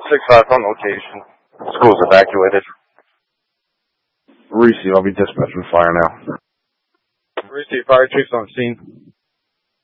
6-5 on location. School's evacuated. Receive, I'll be dispatching fire now. Receive, fire chief's on scene.